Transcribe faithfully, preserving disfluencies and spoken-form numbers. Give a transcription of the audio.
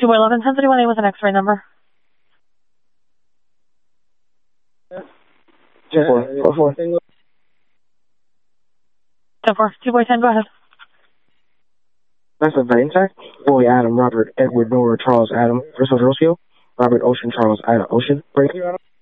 two by eleven, ten thirty-one A with an X-ray number. ten four, four four. ten four, two by ten, go ahead. That's a vet intact. Boy Adam, Robert, Edward, Nora, Charles, Adam, Bristol, Rosio, Robert, Ocean, Charles, Ida, Ocean, break.